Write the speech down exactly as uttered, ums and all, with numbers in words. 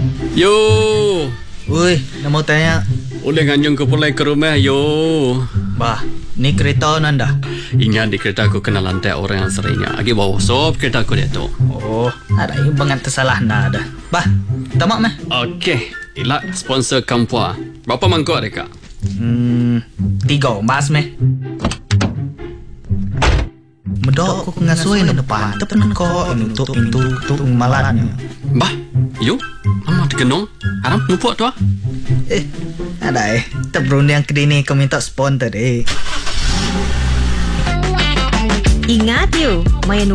Yo. Ui, nak mau tanya. Boleh nganyung ke pulai ke rumah, yo. Bah, ni kereta nanda. Ingat di kereta aku kena lantai orang yang seringnya. Agi bawa sop kereta aku dia tu. Oh, ada yang bangat tersalah nada. Bah, tamak meh. Okey. Ila sponsor Kampua. Berapa mangkuk mereka? Hmm, tiga mas meh. Medok aku ngasui na depan. Tepen ko untuk pintu untuk malatnya. Bah, yo. Lama dikenong. Haram ngupuk tu ah. Eh, ada eh. Terberundang ke dini kau minta sponsor eh. Ingat you, main